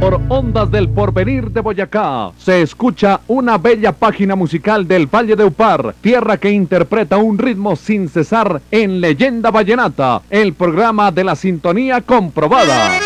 por Ondas del Porvenir de Boyacá. Se escucha una bella página musical del Valle de Upar, tierra que interpreta un ritmo sin cesar en Leyenda Vallenata, el programa de la sintonía comprobada.